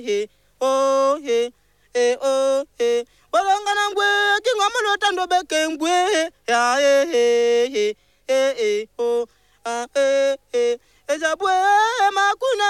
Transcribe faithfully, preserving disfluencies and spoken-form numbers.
he oh he eh oh he bolongana ngwe kingomolo tando beke ngwe ya he he he eh oh ah eh eh ezabwe makuna